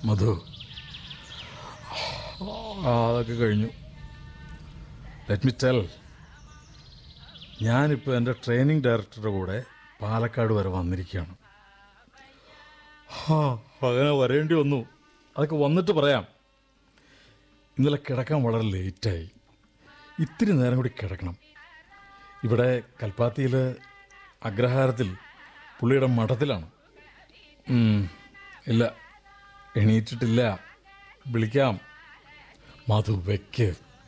മധു, അതൊക്കെ കഴിഞ്ഞു. Let me tell, ഞാനിപ്പോൾ എൻ്റെ ട്രെയിനിങ് ഡയറക്ടറുടെ കൂടെ പാലക്കാട് വരെ വന്നിരിക്കുകയാണ്. അങ്ങനെ വരേണ്ടി വന്നു. അതൊക്കെ വന്നിട്ട് പറയാം. ഇന്നലെ കിടക്കാൻ വളരെ ലേറ്റായി. ഇത്തിരി നേരം കൂടി കിടക്കണം. ഇവിടെ കൽപ്പാത്തിയിൽ അഗ്രഹാരത്തിൽ പുള്ളിയുടെ മഠത്തിലാണ്. ഇല്ല, എണീറ്റിട്ടില്ല. വിളിക്കാം. മധു, വെക്ക്.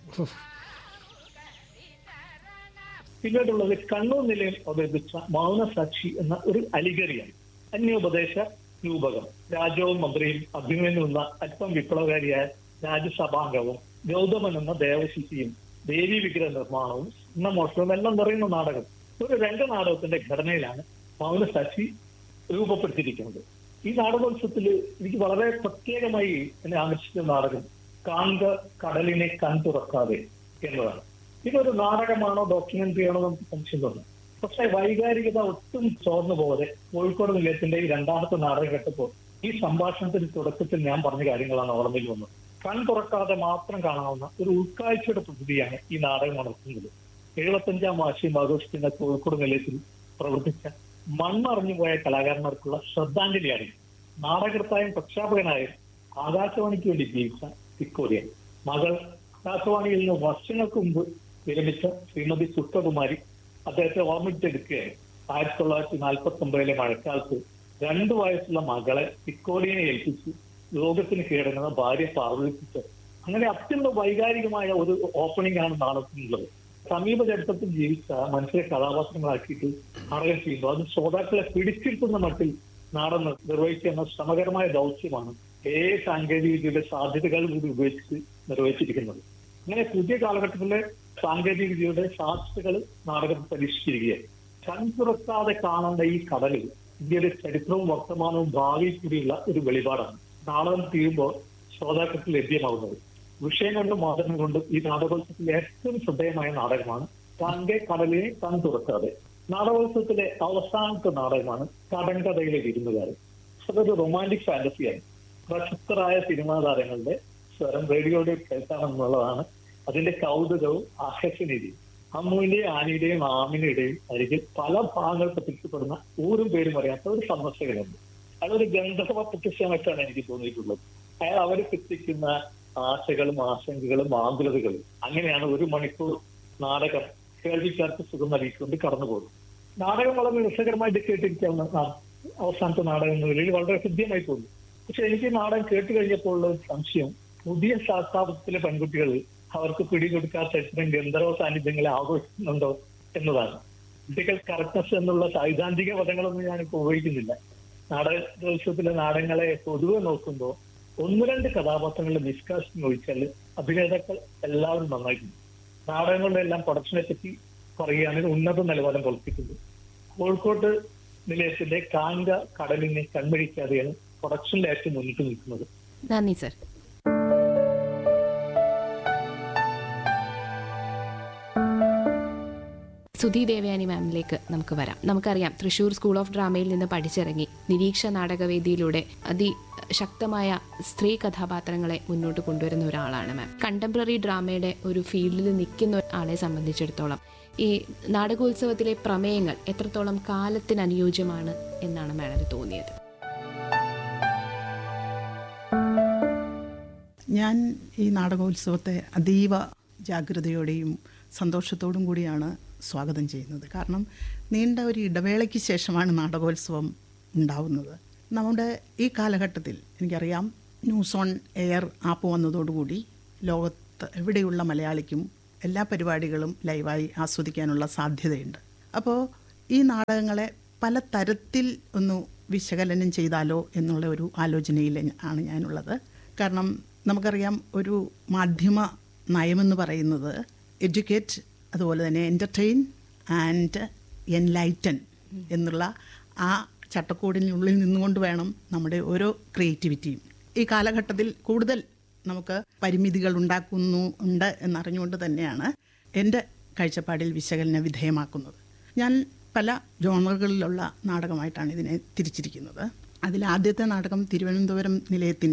പിന്നീടുള്ളത് കണ്ണൂർ നിലയം അവതരിപ്പിച്ച മൗനസാക്ഷി എന്ന ഒരു അലിഗറിയാണ്. അന്യോപദേശ രൂപകം. രാജാവും മന്ത്രിയും അഭിമന്യു എന്ന അല്പം വിപ്ലവകാരിയായ രാജ്യസഭാംഗവും ഗൗതമൻ എന്ന ദേവശിശിയും ദേവി വിഗ്രഹ നിർമ്മാണവും സ്വർണ്ണമോഷണവും എല്ലാം നിറയുന്ന നാടകം. ഒരു രംഗനാടകത്തിന്റെ ഘടനയിലാണ് മൗനസാക്ഷി രൂപപ്പെടുത്തിയിരിക്കുന്നത്. ഈ നാടകോത്സവത്തിൽ എനിക്ക് വളരെ പ്രത്യേകമായി എന്നെ ആകർഷിച്ച നാടകം കാൺക കടലിനെ തുറക്കാതെ എന്നതാണ്. ഇതൊരു നാടകമാണോ ഡോക്യുമെന്ററി ആണോ നമുക്ക് സംശയം തോന്നും. പക്ഷെ വൈകാരികത ഒട്ടും ചോർന്നു പോകാതെ കോഴിക്കോട് നിലയത്തിന്റെ ഈ രണ്ടാമത്തെ നാടകം കേട്ടപ്പോൾ ഈ സംഭാഷണത്തിന്റെ തുടക്കത്തിൽ ഞാൻ പറഞ്ഞ കാര്യങ്ങളാണ് ഓർമ്മയിൽ വന്നത്. കൺ തുറക്കാതെ മാത്രം കാണാവുന്ന ഒരു ഉൾക്കാഴ്ചയുടെ പ്രകൃതിയാണ് ഈ നാടകം നടത്തുന്നത്. 75ാം വാർഷികം ആഘോഷിക്കുന്ന കോഴിക്കോട് നിലയത്തിൽ പ്രവർത്തിച്ച മണ്ണറിഞ്ഞുപോയ കലാകാരന്മാർക്കുള്ള ശ്രദ്ധാഞ്ജലിയാണ്. നാടകർത്തായും പ്രക്ഷാപകനായും ആകാശവാണിക്ക് വേണ്ടി ജീവിച്ച തിക്കോടിയൻ മകൾ ആകാശവാണിയിൽ നിന്ന് വർഷങ്ങൾക്ക് മുമ്പ് വിരമിച്ച ശ്രീമതി സുഷ്ടകുമാരി അദ്ദേഹത്തെ ഓർമ്മിച്ചെടുക്കുകയായിരുന്നു. 1949 മഴക്കാലത്ത് 2 വയസ്സുള്ള മകളെ തിക്കോടിയനെ ഏൽപ്പിച്ച് ലോകത്തിന് കീഴടങ്ങുന്ന ഭാര്യ പാർവതിപ്പിച്ച് അങ്ങനെ അത്യന്തം വൈകാരികമായ ഒരു ഓപ്പണിംഗ് ആണ് നാടകത്തിനുള്ളത്. സമീപ ചരിത്രത്തിൽ ജീവിച്ച മനുഷ്യരെ കഥാപാത്രങ്ങളാക്കിയിട്ട് നാടകം ചെയ്യുമ്പോൾ അത് ശ്രോതാക്കളെ പിടിച്ചിരുത്തുന്ന മട്ടിൽ നാടകം നിർവഹിക്കുന്ന ശ്രമകരമായ ദൗത്യമാണ് സാങ്കേതിക വിദ്യയുടെ സാധ്യതകൾ കൂടി ഉപയോഗിച്ച് നിർവഹിച്ചിരിക്കുന്നത്. അങ്ങനെ പുതിയ കാലഘട്ടത്തിലെ സാങ്കേതിക വിദ്യയുടെ സാധ്യതകൾ നാടകം പരീക്ഷിച്ചിരിക്കുകയാണ്. കൺതുറക്കാതെ കാണേണ്ട ഈ കടലിൽ ഇന്ത്യയുടെ ചരിത്രവും വർത്തമാനവും ഭാവിയിൽ കൂടിയുള്ള ഒരു വെളിപാടാണ് നാടകം തീരുമ്പോൾ ശ്രോതാക്കൾക്ക് ലഭ്യമാകുന്നത്. വിഷയം കൊണ്ടും മാതൃകം കൊണ്ടും ഈ നാടകോത്സവത്തിലെ ഏറ്റവും ശ്രദ്ധേയമായ നാടകമാണ് കാൺകെ കടലിനെ തുറക്കാതെ. നാടകോത്സവത്തിലെ അവസാനത്തെ നാടകമാണ് കടങ്കഥയിലെ വിരുന്നുകാരൻ. അതൊരു റൊമാൻറ്റിക് ഫാന്റസിയാണ്. പ്രശസ്തരായ സിനിമാ താരങ്ങളുടെ സ്വരം റേഡിയോയുടെ കേൾക്കാമെന്നുള്ളതാണ് അതിന്റെ കൗതുകവും ആകർഷണീയതയും. അമ്മുവിന്റെയും ആനിയുടെയും ആമിനയുടെയും അരികിൽ പല ഭാഗങ്ങൾ പ്രത്യക്ഷപ്പെടുന്ന ഊരും പേരും അറിയാത്ത ഒരു സന്ദർശകനുണ്ട്. അതൊരു ഗന്ധർവ പ്രത്യക്ഷമായിട്ടാണ് എനിക്ക് തോന്നിയിട്ടുള്ളത്. അയാൾ അവർ എത്തിക്കുന്ന ആശകളും ആശങ്കകളും ആകുലതകളും അങ്ങനെയാണ് 1 മണിക്കൂർ നാടകം കേൾവിക്കാർക്ക് സുഖം നൽകിക്കൊണ്ട് കടന്നുപോകും. നാടകം വളരെ രസകരമായിട്ട് കേട്ടിരിക്കാവുന്ന അവസാനത്തെ നാടകം എന്ന നിലയിൽ വളരെ ഹൃദ്യമായി തോന്നി. പക്ഷെ എനിക്ക് നാടകം കേട്ട് കഴിഞ്ഞപ്പോൾ ഉള്ള ഒരു സംശയം, പുതിയ ശാസ്ത്രാർത്ഥത്തിലെ പെൺകുട്ടികൾ അവർക്ക് പിടികൊടുക്കാത്ത ഇത്തരം ഗന്ധർവ സാന്നിധ്യങ്ങളെ ആഘോഷിക്കുന്നുണ്ടോ എന്നതാണ്. പൊളിറ്റിക്കൽ കറക്റ്റ്നസ് എന്നുള്ള സൈദ്ധാന്തിക പദങ്ങളൊന്നും ഞാനിപ്പോൾ ഉപയോഗിക്കുന്നില്ല. നാടകോത്സവത്തിലെ നാടകങ്ങളെ പൊതുവെ നോക്കുമ്പോൾ 1-2 കഥാപാത്രങ്ങളുടെ നിഷ്കാശം ഒഴിച്ചാൽ അഭിനേതാക്കൾ എല്ലാവരും നന്നായിട്ടുണ്ട്. നാടകങ്ങളുടെ എല്ലാം പ്രൊഡക്ഷനെ പറ്റി പറയുകയാണെങ്കിൽ ഉന്നത നിലവാരം പുലർത്തിയിട്ടുണ്ട്. കോഴിക്കോട് നിലയത്തിന്റെ കാൺക കടലിനെ കൺമഴിക്കാതെയാണ് പ്രൊഡക്ഷനിൽ ഏറ്റവും മുന്നിട്ട് നിൽക്കുന്നത്. നന്ദി സർ. സുധി ദേവയാനി മാമിലേക്ക് നമുക്ക് വരാം. നമുക്കറിയാം, തൃശ്ശൂർ സ്കൂൾ ഓഫ് ഡ്രാമയിൽ നിന്ന് പഠിച്ചിറങ്ങി നിരീക്ഷ നാടകവേദിയിലൂടെ അതിശക്തമായ സ്ത്രീ കഥാപാത്രങ്ങളെ മുന്നോട്ട് കൊണ്ടുവരുന്ന ഒരാളാണ് മാം. കണ്ടംപററി ഡ്രാമയുടെ ഒരു ഫീൽഡിൽ നിൽക്കുന്ന ആളെ സംബന്ധിച്ചിടത്തോളം ഈ നാടകോത്സവത്തിലെ പ്രമേയങ്ങൾ എത്രത്തോളം കാലത്തിന് അനുയോജ്യമാണ് എന്നാണ് മാഡത്തിന് തോന്നിയത്? ഞാൻ ഈ നാടകോത്സവത്തെ അതീവ ജാഗ്രതയോടെയും സന്തോഷത്തോടും കൂടിയാണ് സ്വാഗതം ചെയ്യുന്നത്. കാരണം നീണ്ട ഒരു ഇടവേളയ്ക്ക് ശേഷമാണ് നാടകോത്സവം ഉണ്ടാവുന്നത്. നമ്മുടെ ഈ കാലഘട്ടത്തിൽ എനിക്കറിയാം, ന്യൂസ് ഓൺ എയർ ആപ്പ് വന്നതോടുകൂടി ലോകത്ത് എവിടെയുള്ള മലയാളിക്കും എല്ലാ പരിപാടികളും ലൈവായി ആസ്വദിക്കാനുള്ള സാധ്യതയുണ്ട്. അപ്പോൾ ഈ നാടകങ്ങളെ പല തരത്തിൽ ഒന്ന് വിശകലനം ചെയ്താലോ എന്നുള്ള ഒരു ആലോചനയിൽ ആണ് ഞാനുള്ളത്. കാരണം നമുക്കറിയാം, ഒരു മാധ്യമ നയമെന്ന് പറയുന്നത് എഡ്യൂക്കേറ്റ്, അതുപോലെ തന്നെ എൻ്റർടൈൻ ആൻഡ് എൻലൈറ്റൻ എന്നുള്ള ആ ചട്ടക്കൂടിനുള്ളിൽ നിന്നുകൊണ്ട് വേണം നമ്മുടെ ഓരോ ക്രിയേറ്റിവിറ്റിയും. ഈ കാലഘട്ടത്തിൽ കൂടുതൽ നമുക്ക് പരിമിതികൾ ഉണ്ട് എന്നറിഞ്ഞുകൊണ്ട് തന്നെയാണ് എൻ്റെ കാഴ്ചപ്പാടിൽ വിശകലന വിധേയമാക്കുന്നത്. ഞാൻ പല ജോണറുകളിലുള്ള നാടകമായിട്ടാണ് ഇതിനെ തിരിച്ചിരിക്കുന്നത്. അതിൽ ആദ്യത്തെ നാടകം തിരുവനന്തപുരം നിലയത്തിൻ്റെ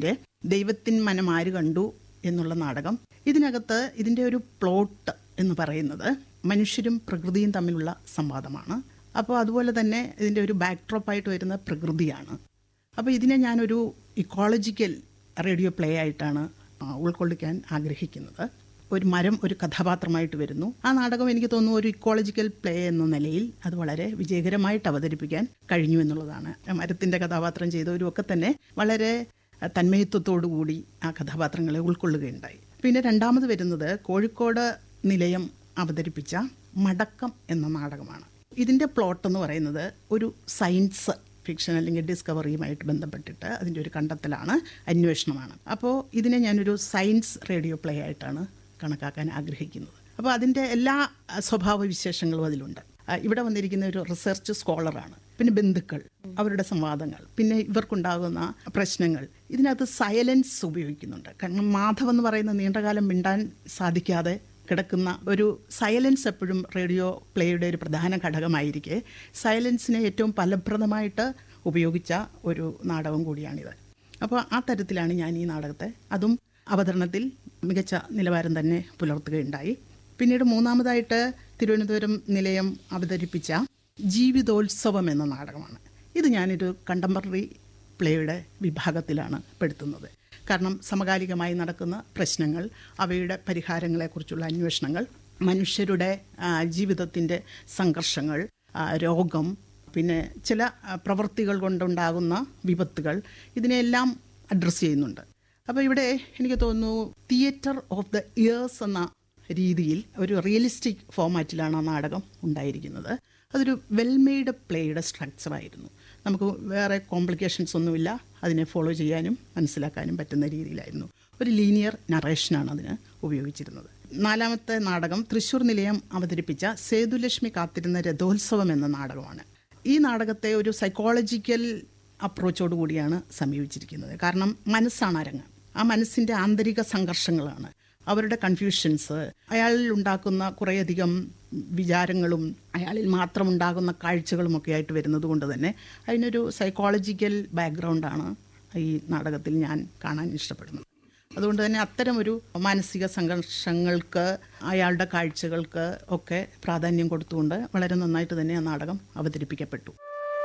ദൈവത്തിൻ മനം ആര് കണ്ടു എന്നുള്ള നാടകം. ഇതിനകത്ത് ഇതിൻ്റെ ഒരു പ്ലോട്ട് എന്ന് പറയുന്നത് മനുഷ്യരും പ്രകൃതിയും തമ്മിലുള്ള സംവാദമാണ്. അപ്പോൾ അതുപോലെ തന്നെ ഇതിൻ്റെ ഒരു ബാക്ക്ഡ്രോപ്പായിട്ട് വരുന്ന പ്രകൃതിയാണ്. അപ്പോൾ ഇതിനെ ഞാനൊരു ഇക്കോളജിക്കൽ റേഡിയോ പ്ലേ ആയിട്ടാണ് ഉൾക്കൊള്ളിക്കാൻ ആഗ്രഹിക്കുന്നത്. ഒരു മരം ഒരു കഥാപാത്രമായിട്ട് വരുന്നു. ആ നാടകം എനിക്ക് തോന്നുന്നു ഒരു ഇക്കോളജിക്കൽ പ്ലേ എന്ന നിലയിൽ അത് വളരെ വിജയകരമായിട്ട് അവതരിപ്പിക്കാൻ കഴിഞ്ഞു എന്നുള്ളതാണ്. മരത്തിൻ്റെ കഥാപാത്രം ചെയ്തവരും ഒക്കെ തന്നെ വളരെ തന്മയത്വത്തോടു കൂടി ആ കഥാപാത്രങ്ങളെ ഉൾക്കൊള്ളുകയുണ്ടായി. പിന്നെ രണ്ടാമത് വരുന്നത് കോഴിക്കോട് നിലയം അവതരിപ്പിച്ച മടക്കം എന്ന നാടകമാണ്. ഇതിൻ്റെ പ്ലോട്ട് എന്ന് പറയുന്നത് ഒരു സയൻസ് ഫിക്ഷൻ അല്ലെങ്കിൽ ഡിസ്കവറിയുമായിട്ട് ബന്ധപ്പെട്ടിട്ട് അതിൻ്റെ ഒരു കണ്ടെത്തലാണ്, അന്വേഷണമാണ്. അപ്പോൾ ഇതിനെ ഞാനൊരു സയൻസ് റേഡിയോ പ്ലേ ആയിട്ടാണ് കണക്കാക്കാൻ ആഗ്രഹിക്കുന്നത്. അപ്പോൾ അതിൻ്റെ എല്ലാ സ്വഭാവ വിശേഷങ്ങളും അതിലുണ്ട്. ഇവിടെ വന്നിരിക്കുന്ന ഒരു റിസർച്ച് സ്കോളറാണ്, പിന്നെ ബന്ധുക്കൾ, അവരുടെ സംവാദങ്ങൾ, പിന്നെ ഇവർക്കുണ്ടാകുന്ന പ്രശ്നങ്ങൾ. ഇതിനകത്ത് സൈലൻസ് ഉപയോഗിക്കുന്നുണ്ട്. കാരണം മാധവ് എന്ന് പറയുന്ന നീണ്ടകാലം മിണ്ടാൻ സാധിക്കാതെ കിടക്കുന്ന ഒരു സൈലൻസ് എപ്പോഴും റേഡിയോ പ്ലേയുടെ ഒരു പ്രധാന ഘടകമായിരിക്കെ സൈലൻസിനെ ഏറ്റവും ഫലപ്രദമായിട്ട് ഉപയോഗിച്ച ഒരു നാടകം കൂടിയാണിത്. അപ്പോൾ ആ തരത്തിലാണ് ഞാൻ ഈ നാടകത്തെ, അതും അവതരണത്തിൽ മികച്ച നിലവാരം തന്നെ പുലർത്തുകയുണ്ടായി. പിന്നീട് മൂന്നാമതായിട്ട് തിരുവനന്തപുരം നിലയം അവതരിപ്പിച്ച ജീവിതോത്സവം എന്ന നാടകമാണ്. ഇത് ഞാനൊരു കണ്ടംപററി പ്ലേയുടെ വിഭാഗത്തിലാണ് പെടുത്തുന്നത്. കാരണം സമകാലികമായി നടക്കുന്ന പ്രശ്നങ്ങൾ, അവയുടെ പരിഹാരങ്ങളെക്കുറിച്ചുള്ള അന്വേഷണങ്ങൾ, മനുഷ്യരുടെ ജീവിതത്തിൻ്റെ സംഘർഷങ്ങൾ, രോഗം, പിന്നെ ചില പ്രവൃത്തികൾ കൊണ്ടുണ്ടാകുന്ന വിപത്തുകൾ, ഇതിനെല്ലാം അഡ്രസ്സ് ചെയ്യുന്നുണ്ട്. അപ്പോൾ ഇവിടെ എനിക്ക് തോന്നുന്നു തിയേറ്റർ ഓഫ് ദ ഇയേഴ്സ് എന്ന രീതിയിൽ ഒരു റിയലിസ്റ്റിക് ഫോമാറ്റിലാണ് ആ നാടകം ഉണ്ടായിരിക്കുന്നത്. അതൊരു വെൽമെയ്ഡ് പ്ലേയുടെ സ്ട്രക്ചറായിരുന്നു. നമുക്ക് വേറെ കോംപ്ലിക്കേഷൻസ് ഒന്നുമില്ല, അതിനെ ഫോളോ ചെയ്യാനും മനസ്സിലാക്കാനും പറ്റുന്ന രീതിയിലായിരുന്നു. ഒരു ലീനിയർ നറേഷനാണ് അതിന് ഉപയോഗിച്ചിരുന്നത്. നാലാമത്തെ നാടകം തൃശ്ശൂർ നിലയം അവതരിപ്പിച്ച സേതുലക്ഷ്മി കാത്തിരുന്ന രഥോത്സവം എന്ന നാടകമാണ്. ഈ നാടകത്തെ ഒരു സൈക്കോളജിക്കൽ അപ്രോച്ചോട് കൂടിയാണ് സമീപിച്ചിരിക്കുന്നത്. കാരണം മനസ്സാണ് അരങ്ങ്. ആ മനസ്സിൻ്റെ ആന്തരിക സംഘർഷങ്ങളാണ്, അവരുടെ കൺഫ്യൂഷൻസ്, അയാളിൽ ഉണ്ടാക്കുന്ന കുറേയധികം വിചാരങ്ങളും അയാളിൽ മാത്രം ഉണ്ടാകുന്ന കാഴ്ചകളുമൊക്കെ ആയിട്ട് വരുന്നത് കൊണ്ട് തന്നെ അതിനൊരു സൈക്കോളജിക്കൽ ബാക്ക്ഗ്രൗണ്ടാണ് ഈ നാടകത്തിൽ ഞാൻ കാണാൻ ഇഷ്ടപ്പെടുന്നത്. അതുകൊണ്ട് തന്നെ അത്തരം ഒരു മാനസിക സംഘർഷങ്ങൾക്ക്, അയാളുടെ കാഴ്ചകൾക്ക് ഒക്കെ പ്രാധാന്യം കൊടുത്തുകൊണ്ട് വളരെ നന്നായിട്ട് തന്നെ ആ നാടകം അവതരിപ്പിക്കപ്പെട്ടു.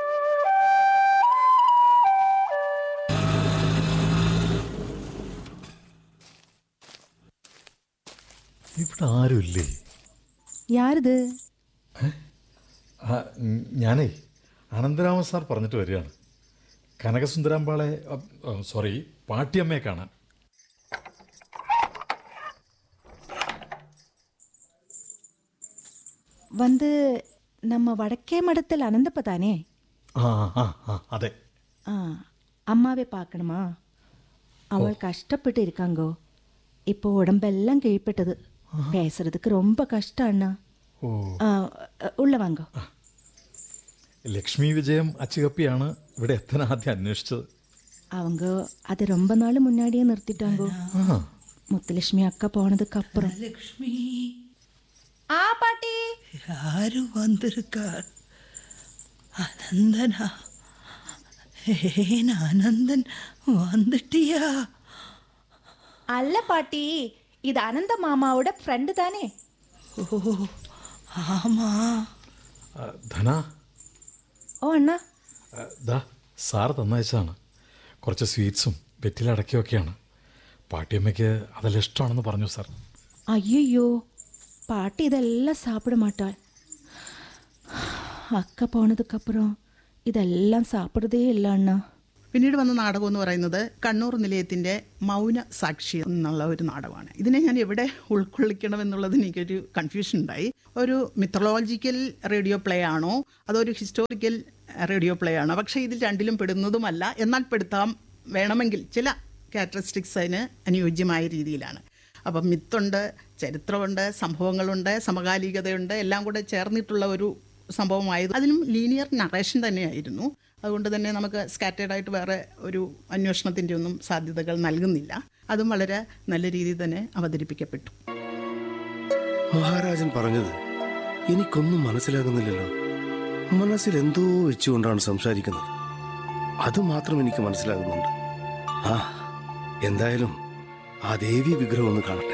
ഇവിടെ ആരുമില്ലേ? യാരിത്? ഞാനേ അനന്തരാമൻ സാർ പറഞ്ഞിട്ട് വരികയാണ്. കനകസുന്ദരാമ്പാളെ, സോറി, പാട്ടിയമ്മയെ കാണാൻ. வந்து நம்ம வடக்கே மடத்தில் அனந்தப்ப தானே? അതെ. அம்மாவே பார்க்கணுமா? அவள் கஷ்டப்பட்டு இருக்காங்கோ. இப்போ உடம்பெல்லாம் கீழ்பட்டது. பேசுறதுக்கு ரொம்ப கஷ்டம் அண்ணா. ഉള്ള വാങ്ങോ. ലക്ഷ്മി വിജയം അച്ചുകപ്പിയാണ് ഇവിടെ എത്താൻ ആദ്യം അന്വേഷിച്ചത്. அவங்க அது ரொம்ப நாள் முன்னாடியே நிறுத்திட்டாங்கோ. முத்துலட்சுமி அக்கா போனதுக்கு அப்புறம். லக்ஷ்மி, பாட்டி யாரு வந்திருக்கார்? அனந்தனா? ஏன் அனந்தன் வந்துட்டியா? அல்ல பாட்டி, இது அனந்த மாமாவோட ஃப்ரெண்டு தானே. ஓ ஆமா. ധന. ഓ അണ്ണാ. സാർ തന്നയച്ചാണ്. കുറച്ച് സ്വീറ്റ്സും വെറ്റിലടക്കിയൊക്കെയാണ്. പാട്ടിയമ്മയ്ക്ക് അതെല്ലാം ഇഷ്ടമാണെന്ന് പറഞ്ഞു സാർ. ஐயோ, பாட்டி இதெல்லாம் சாப்பிட மாட்டாள். அக்கா போனதுக்கப்புறம் ഇതെല്ലാം സാപ്പിടുതേ ഇല്ല അണ്ണാ. പിന്നീട് വന്ന നാടകം എന്ന് പറയുന്നത് കണ്ണൂർ നിലയത്തിൻ്റെ മൗന സാക്ഷി എന്നുള്ള ഒരു നാടകമാണ്. ഇതിനെ ഞാൻ എവിടെ ഉൾക്കൊള്ളിക്കണം എന്നുള്ളതിന് എനിക്കൊരു കൺഫ്യൂഷൻ ഉണ്ടായി. ഒരു മിത്തോളജിക്കൽ റേഡിയോ പ്ലേ ആണോ അതോ ഒരു ഹിസ്റ്റോറിക്കൽ റേഡിയോ പ്ലേ ആണോ? പക്ഷേ ഇതിൽ രണ്ടിലും പെടുന്നതുമല്ല, എന്നാൽ പെടുത്താം, വേണമെങ്കിൽ ചില ക്യാരക്ടറിസ്റ്റിക്സ് അതിന് അനുയോജ്യമായ രീതിയിലാണ്. അപ്പം മിത്തുണ്ട്, ചരിത്രമുണ്ട്, സംഭവങ്ങളുണ്ട്, സമകാലികതയുണ്ട്, എല്ലാം കൂടെ ചേർന്നിട്ടുള്ള ഒരു സംഭവമായത്. അതിലും ലീനിയർ നറേഷൻ തന്നെയായിരുന്നു. അതുകൊണ്ട് തന്നെ നമുക്ക് സ്കാറ്റേഡായിട്ട് വേറെ ഒരു അന്വേഷണത്തിൻ്റെ ഒന്നും സാധ്യതകൾ നൽകുന്നില്ല. അതും വളരെ നല്ല രീതിയിൽ തന്നെ അവതരിപ്പിക്കപ്പെട്ടു. മഹാരാജൻ പറഞ്ഞത് എനിക്കൊന്നും മനസ്സിലാകുന്നില്ലല്ലോ. മനസ്സിൽ എന്തോ വെച്ചുകൊണ്ടാണ് സംസാരിക്കുന്നത്. അത് മാത്രം എനിക്ക് മനസ്സിലാകുന്നുണ്ട്. എന്തായാലും ആ ദേവി വിഗ്രഹം ഒന്ന് കാണട്ടെ.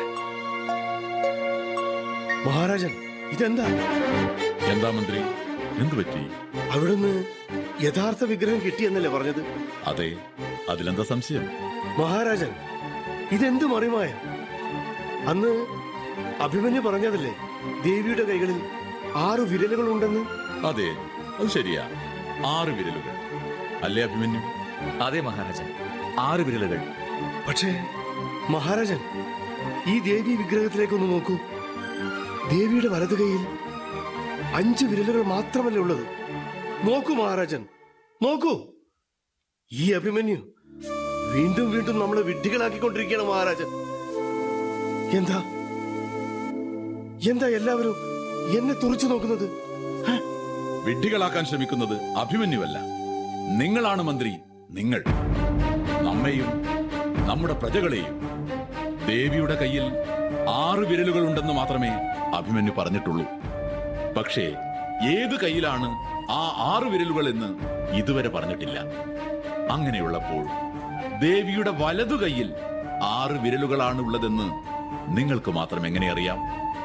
മഹാരാജൻ, ഇതെന്താ? എന്താ മന്ത്രി, എന്തു പറ്റി? അവിടുന്ന് യഥാർത്ഥ വിഗ്രഹം കിട്ടിയെന്നല്ലേ പറഞ്ഞത്? അതെ, അതിലെന്താ സംശയം? മഹാരാജൻ, ഇതെന്ത് മറിമായ? അന്ന് അഭിമന്യു പറഞ്ഞതല്ലേ ദേവിയുടെ കൈകളിൽ 6 വിരലുകൾ ഉണ്ടെന്ന്? അതെ, അത് ശരിയാ, 6 വിരലുകൾ അല്ലേ അഭിമന്യു? അതെ മഹാരാജൻ, 6 വിരലുകൾ. പക്ഷേ മഹാരാജൻ, ഈ ദേവി വിഗ്രഹത്തിലേക്കൊന്ന് നോക്കൂ. ദേവിയുടെ വലതു കൈയിൽ 5 വിരലുകൾ മാത്രമല്ലേ ഉള്ളത്. നോക്കൂ മഹാരാജൻ, നോക്കൂ. ഈ അഭിമന്യു വീണ്ടും വീണ്ടും നമ്മളെ വിഡ്ഢികളാക്കിക്കൊണ്ടിരിക്കുകയാണ് മഹാരാജൻ. എന്താ എന്താ എല്ലാവരും എന്നെ തുറച്ചു നോക്കുന്നത്? വിഡ്ഢികളാക്കാൻ ശ്രമിക്കുന്നത് അഭിമന്യുവല്ല, നിങ്ങളാണ് മന്ത്രി. നിങ്ങൾ നമ്മെയും നമ്മുടെ പ്രജകളെയും. ദേവിയുടെ കയ്യിൽ 6 വിരലുകൾ ഉണ്ടെന്ന് മാത്രമേ അഭിമന്യു പറഞ്ഞിട്ടുള്ളൂ. പക്ഷേ ഏത് കയ്യിലാണ് ആ 6 വിരലുകൾ എന്ന് ഇതുവരെ പറഞ്ഞിട്ടില്ല. അങ്ങനെയുള്ളപ്പോൾ ദേവിയുടെ വലതു കൈയിൽ 6 വിരലുകളാണ് ഉള്ളതെന്ന് നിങ്ങൾക്ക് മാത്രം എങ്ങനെ അറിയാം?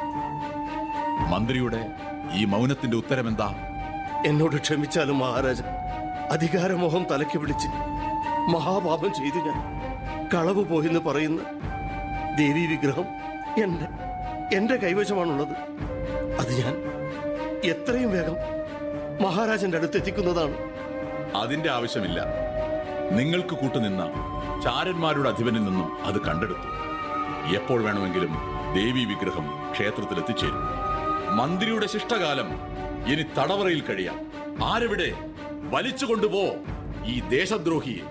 മന്ത്രിയുടെ ഈ മൗനത്തിന്റെ ഉത്തരം എന്താ? എന്നോട് ക്ഷമിച്ചാലും മഹാരാജൻ, അധികാരമോഹം തലയ്ക്ക് പിടിച്ച് മഹാപാപം ചെയ്തു ഞാൻ. കളവ് പോയെന്ന് പറയുന്ന ദേവി വിഗ്രഹം എന്റെ കൈവശമാണുള്ളത്. അത് ഞാൻ എത്രയും വേഗം മഹാരാജന്റെ അടുത്തെത്തിക്കുന്നതാണ്. അതിന്റെ ആവശ്യമില്ല. നിങ്ങൾക്ക് കൂട്ടുനിന്ന ചാരന്മാരുടെ അധിപനിൽ നിന്നും അത് കണ്ടെടുത്തു. എപ്പോൾ വേണമെങ്കിലും ദേവി വിഗ്രഹം ക്ഷേത്രത്തിൽ എത്തിച്ചേരും. മന്ത്രിയുടെ ശിഷ്ടകാലം ഇനി തടവറയിൽ കഴിയാം. ആരെവിടെ? വലിച്ചു കൊണ്ടുപോ ഈ ദേശദ്രോഹിയെ.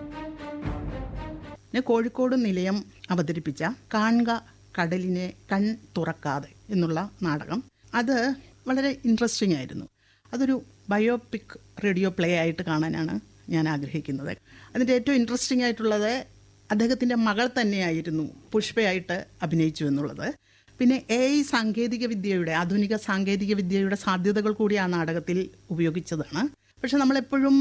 കോഴിക്കോട് നിലയം അവതരിപ്പിച്ച കാണുക കടലിനെ കൺ തുറക്കാതെ എന്നുള്ള നാടകം, അത് വളരെ ഇൻട്രസ്റ്റിംഗ് ആയിരുന്നു. അതൊരു ബയോപിക് റേഡിയോ പ്ലേ ആയിട്ട് കാണാനാണ് ഞാൻ ആഗ്രഹിക്കുന്നത്. അതിൻ്റെ ഏറ്റവും ഇൻട്രസ്റ്റിംഗ് ആയിട്ടുള്ളത് അദ്ദേഹത്തിൻ്റെ മകൾ തന്നെയായിരുന്നു പുഷ്പയായിട്ട് അഭിനയിച്ചു എന്നുള്ളത്. പിന്നെ സാങ്കേതിക ആധുനിക സാങ്കേതിക വിദ്യയുടെ സാധ്യതകൾ കൂടി ആ നാടകത്തിൽ ഉപയോഗിച്ചതാണ്. പക്ഷെ നമ്മളെപ്പോഴും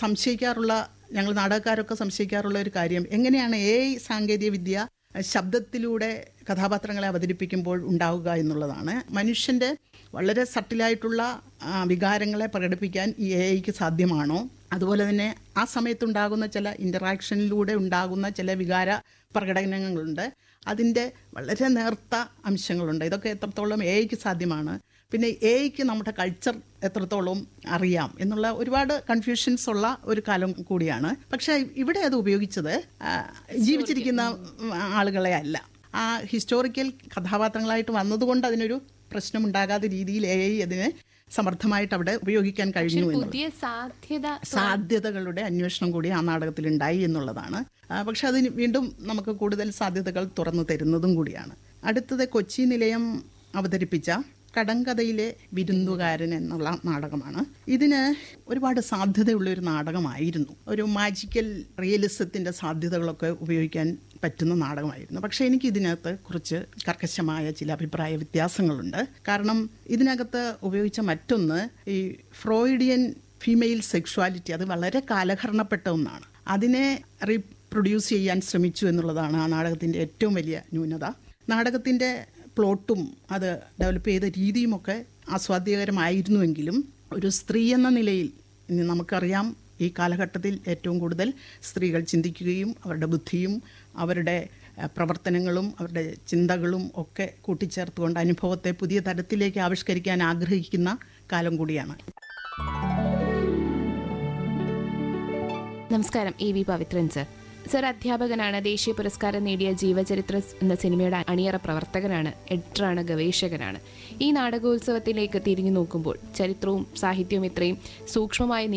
ഞങ്ങൾ നാടകക്കാരൊക്കെ സംശയിക്കാറുള്ള ഒരു കാര്യം, എങ്ങനെയാണ് സാങ്കേതിക വിദ്യ ശബ്ദത്തിലൂടെ കഥാപാത്രങ്ങളെ അവതരിപ്പിക്കുമ്പോൾ ഉണ്ടാവുക എന്നുള്ളതാണ്. മനുഷ്യൻ്റെ വളരെ സട്ടിലായിട്ടുള്ള വികാരങ്ങളെ പ്രകടിപ്പിക്കാൻ ഈ ക്ക് സാധ്യമാണോ? അതുപോലെ തന്നെ ആ സമയത്തുണ്ടാകുന്ന ചില ഇൻ്ററാക്ഷനിലൂടെ ഉണ്ടാകുന്ന ചില വികാര പ്രകടനങ്ങളുണ്ട്, അതിൻ്റെ വളരെ നേർത്ത അംശങ്ങളുണ്ട്. ഇതൊക്കെ എത്രത്തോളം ക്ക് സാധ്യമാണ്? പിന്നെ ക്ക് നമ്മുടെ കൾച്ചർ എത്രത്തോളം അറിയാം എന്നുള്ള ഒരുപാട് കൺഫ്യൂഷൻസ് ഉള്ള ഒരു കാലം കൂടിയാണ്. പക്ഷേ ഇവിടെ അത് ഉപയോഗിച്ചത് ജീവിച്ചിരിക്കുന്ന ആളുകളെ അല്ല, ആ ഹിസ്റ്റോറിക്കൽ കഥാപാത്രങ്ങളായിട്ട് വന്നതുകൊണ്ട് അതിനൊരു പ്രശ്നമുണ്ടാകാത്ത രീതിയിൽ അതിനെ സമർത്ഥമായിട്ട് അവിടെ ഉപയോഗിക്കാൻ കഴിഞ്ഞു എന്നുള്ളത്. സാധ്യതകളുടെ അന്വേഷണം കൂടി ആ നാടകത്തിൽ ഉണ്ടായി എന്നുള്ളതാണ്. പക്ഷെ അതിന് വീണ്ടും നമുക്ക് കൂടുതൽ സാധ്യതകൾ തുറന്നു തരുന്നതും കൂടിയാണ്. അടുത്തത് കൊച്ചി നിലയം അവതരിപ്പിച്ച കടങ്കഥയിലെ വിരുന്നുകാരൻ എന്നുള്ള നാടകമാണ്. ഇതിന് ഒരുപാട് സാധ്യതയുള്ളൊരു നാടകമായിരുന്നു. ഒരു മാജിക്കൽ റിയലിസത്തിൻ്റെ സാധ്യതകളൊക്കെ ഉപയോഗിക്കാൻ പറ്റുന്ന നാടകമായിരുന്നു. പക്ഷേ എനിക്ക് ഇതിനകത്ത് കുറച്ച് കർക്കശമായ ചില അഭിപ്രായ വ്യത്യാസങ്ങളുണ്ട്. കാരണം ഇതിനകത്ത് ഉപയോഗിച്ച മറ്റൊന്ന് ഈ ഫ്രോയിഡിയൻ ഫീമെയിൽ സെക്ഷുവാലിറ്റി, അത് വളരെ കാലഹരണപ്പെട്ട ഒന്നാണ്. അതിനെ റീപ്രൊഡ്യൂസ് ചെയ്യാൻ ശ്രമിച്ചു എന്നുള്ളതാണ് ആ നാടകത്തിൻ്റെ ഏറ്റവും വലിയ ന്യൂനത. നാടകത്തിൻ്റെ പ്ലോട്ടും അത് ഡെവലപ്പ് ചെയ്ത രീതിയുമൊക്കെ ആസ്വാദ്യകരമായിരുന്നുവെങ്കിലും ഒരു സ്ത്രീ എന്ന നിലയിൽ നമുക്കറിയാം ഈ കാലഘട്ടത്തിൽ ഏറ്റവും കൂടുതൽ സ്ത്രീകൾ ചിന്തിക്കുകയും അവരുടെ ബുദ്ധിയും അവരുടെ പ്രവർത്തനങ്ങളും അവരുടെ ചിന്തകളും ഒക്കെ കൂട്ടിച്ചേർത്തുകൊണ്ട് അനുഭവത്തെ പുതിയ തരത്തിലേക്ക് ആവിഷ്കരിക്കാൻ ആഗ്രഹിക്കുന്ന കാലം കൂടിയാണ്. നമസ്കാരം, AV പവിത്രൻ സർ. സർ അധ്യാപകനാണ്, ദേശീയ പുരസ്കാരം നേടിയ ജീവചരിത്ര എന്ന സിനിമയുടെ അണിയറ പ്രവർത്തകനാണ്, എഡിറ്ററാണ്, ഗവേഷകനാണ്. ഈ നാടകോത്സവത്തിലേക്ക് തിരിഞ്ഞു നോക്കുമ്പോൾ ചരിത്രവും സാഹിത്യവും ഇത്രയും സൂക്ഷ്മമായി